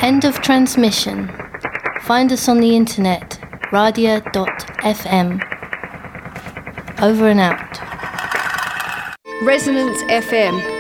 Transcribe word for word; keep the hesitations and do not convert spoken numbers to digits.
End of transmission. Find us on the internet, radia dot f m. Over and out. Resonance F M.